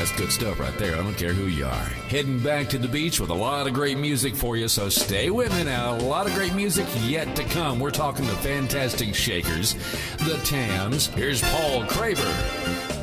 that's good stuff right there. I don't care who you are. Heading back to the beach with a lot of great music for you, so stay with me now. A lot of great music yet to come. We're talking the Fantastic Shakers, the Tams. Here's Paul Craver.